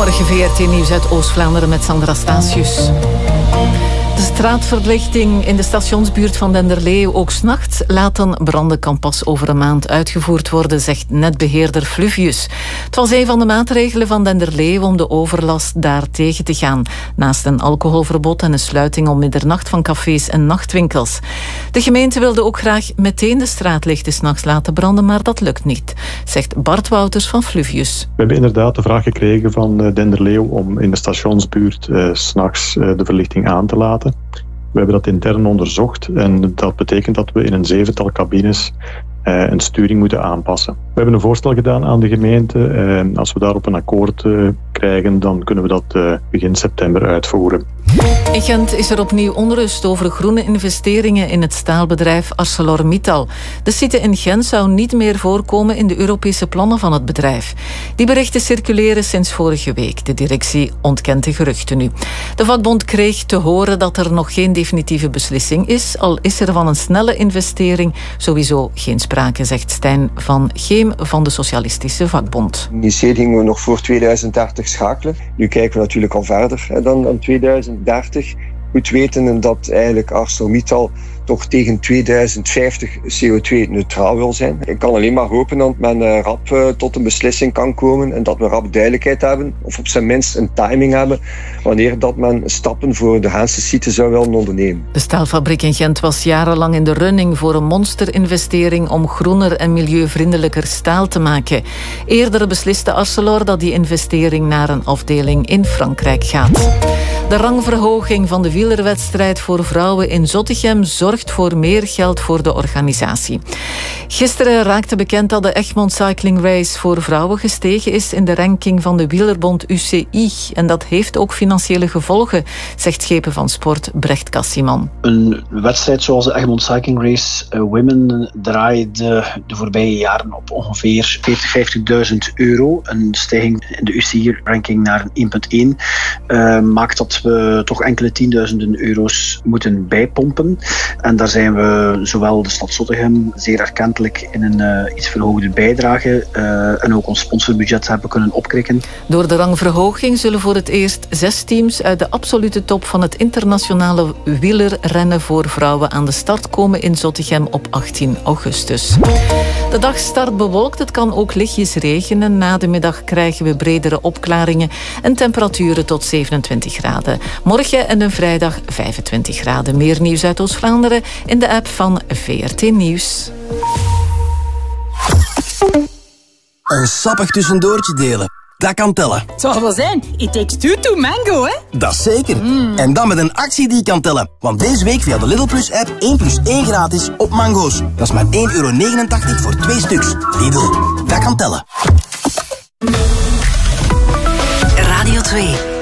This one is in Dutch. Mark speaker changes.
Speaker 1: Goedemorgen, VRT Nieuws uit Oost-Vlaanderen met Sandra Statius. De straatverlichting in de stationsbuurt van Denderleeuw ook 's nachts laten branden kan pas over een maand uitgevoerd worden, zegt netbeheerder Fluvius. Het was een van de maatregelen van Denderleeuw om de overlast daar tegen te gaan. Naast een alcoholverbod en een sluiting om middernacht van cafés en nachtwinkels. De gemeente wilde ook graag meteen de straatlichten 's nachts laten branden, maar dat lukt niet, zegt Bart Wouters van Fluvius.
Speaker 2: We hebben inderdaad de vraag gekregen van Denderleeuw om in de stationsbuurt 's nachts de verlichting aan te laten. We hebben dat intern onderzocht en dat betekent dat we in een 7-tal cabines een sturing moeten aanpassen. We hebben een voorstel gedaan aan de gemeente. Als we daarop een akkoord krijgen, dan kunnen we dat begin september uitvoeren.
Speaker 1: In Gent is er opnieuw onrust over groene investeringen in het staalbedrijf ArcelorMittal. De site in Gent zou niet meer voorkomen in de Europese plannen van het bedrijf. Die berichten circuleren sinds vorige week. De directie ontkent de geruchten nu. De vakbond kreeg te horen dat er nog geen definitieve beslissing is, al is er van een snelle investering sowieso geen sprake, zegt Stijn van Geem van de Socialistische Vakbond.
Speaker 3: Initieel gingen we nog voor 2030 schakelen. Nu kijken we natuurlijk al verder dan 2030. Goed weten dat eigenlijk ArcelorMittal toch tegen 2050 CO2-neutraal wil zijn. Ik kan alleen maar hopen dat men rap tot een beslissing kan komen en dat we rap duidelijkheid hebben, of op zijn minst een timing hebben, wanneer dat men stappen voor de Gentse site zou willen ondernemen.
Speaker 1: De staalfabriek in Gent was jarenlang in de running voor een monsterinvestering om groener en milieuvriendelijker staal te maken. Eerder besliste Arcelor dat die investering naar een afdeling in Frankrijk gaat. De rangverhoging van de wielerwedstrijd voor vrouwen in Zottegem zorgt voor meer geld voor de organisatie. Gisteren raakte bekend dat de Egmond Cycling Race voor vrouwen gestegen is in de ranking van de wielerbond UCI. En dat heeft ook financiële gevolgen, zegt schepen van sport Brecht Cassiman.
Speaker 4: Een wedstrijd zoals de Egmond Cycling Race Women draaide de voorbije jaren op ongeveer 40.000-50.000 euro. Een stijging in de UCI-ranking naar 1,1 maakt dat we toch enkele tienduizenden euro's moeten bijpompen. En daar zijn we, zowel de stad Zottegem, zeer erkentelijk in een iets verhoogde bijdrage en ook ons sponsorbudget hebben kunnen opkrikken.
Speaker 1: Door de rangverhoging zullen voor het eerst 6 teams uit de absolute top van het internationale wielerrennen voor vrouwen aan de start komen in Zottegem op 18 augustus. De dag start bewolkt, het kan ook lichtjes regenen. Na de middag krijgen we bredere opklaringen en temperaturen tot 27 graden. Morgen en een vrijdag 25 graden. Meer nieuws uit Oost-Vlaanderen in de app van VRT Nieuws.
Speaker 5: Een sappig tussendoortje delen. Dat kan tellen.
Speaker 6: Het zal wel zijn. It takes two to mango, hè?
Speaker 5: Dat zeker. En dan met een actie die kan tellen. Want deze week via de Lidl Plus app 1 + 1 gratis op mango's. Dat is maar €1,89 voor 2 stuks. Lidl, dat kan tellen.
Speaker 7: Radio 2.